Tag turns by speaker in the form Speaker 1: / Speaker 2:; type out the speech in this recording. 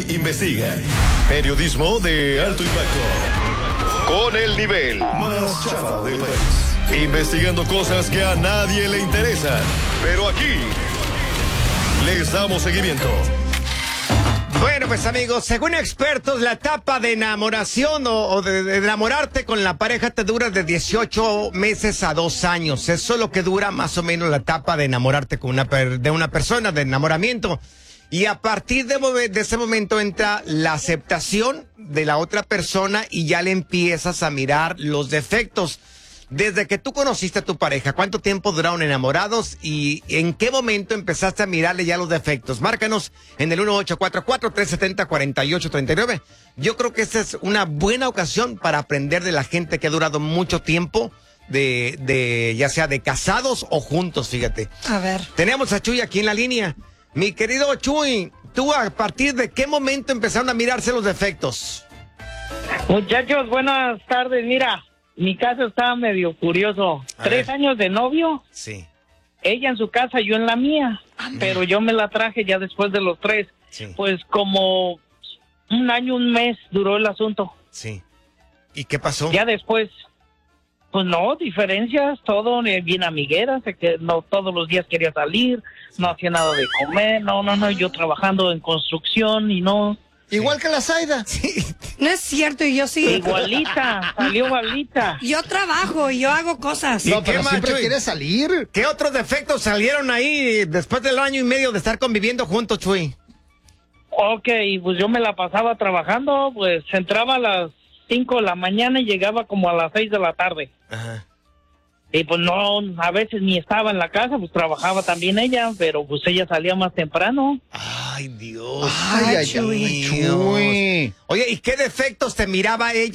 Speaker 1: investiga. Periodismo de alto impacto. Con el nivel más chafa del país. Investigando cosas que a nadie le interesan. Pero aquí les damos seguimiento.
Speaker 2: Bueno, pues amigos, según expertos, la etapa de enamoración o de enamorarte con la pareja te dura de 18 meses a 2 años. Eso es lo que dura más o menos la etapa de enamorarte con de una persona, de enamoramiento. Y a partir de ese momento entra la aceptación de la otra persona y ya le empiezas a mirar los defectos. Desde que tú conociste a tu pareja, ¿cuánto tiempo duraron enamorados y en qué momento empezaste a mirarle ya los defectos? Márcanos en el 1844-370-4839. Yo creo que esta es una buena ocasión para aprender de la gente que ha durado mucho tiempo, ya sea de casados o juntos, fíjate.
Speaker 3: A ver.
Speaker 2: Tenemos a Chuy aquí en la línea. Mi querido Chuy, ¿tú a partir de qué momento empezaron a mirarse los defectos?
Speaker 4: Muchachos, buenas tardes. Mira, mi caso estaba medio curioso. 3 años de novio.
Speaker 2: Sí.
Speaker 4: Ella en su casa, yo en la mía. Pero yo me la traje ya después de los 3.
Speaker 2: Sí.
Speaker 4: Pues como 1 año, 1 mes duró el asunto.
Speaker 2: Sí. ¿Y qué pasó?
Speaker 4: Ya después, pues no, diferencias, todo bien amigueras, que no todos los días quería salir, no hacía nada de comer, no, yo trabajando en construcción y no.
Speaker 5: Igual que la Zaida.
Speaker 2: Sí.
Speaker 3: No es cierto, y yo sí.
Speaker 4: Igualita, salió igualita.
Speaker 3: Yo trabajo y yo hago cosas.
Speaker 2: ¿Y
Speaker 5: No,
Speaker 2: qué
Speaker 5: pero
Speaker 2: más,
Speaker 5: siempre
Speaker 2: Chuy?
Speaker 5: quiere salir.
Speaker 2: ¿Qué otros defectos salieron ahí después del año y medio de estar conviviendo juntos, Chuy?
Speaker 4: Ok, pues yo me la pasaba trabajando, pues entraba a las 5 de la mañana y llegaba como a las 6 de la tarde.
Speaker 2: Ajá.
Speaker 4: Y pues no, a veces ni estaba en la casa, pues trabajaba también ella, pero pues ella salía más temprano.
Speaker 2: Ay, Dios.
Speaker 5: Ay,
Speaker 3: Chuy.
Speaker 5: Chuy.
Speaker 2: Oye, ¿y qué defectos te miraba ella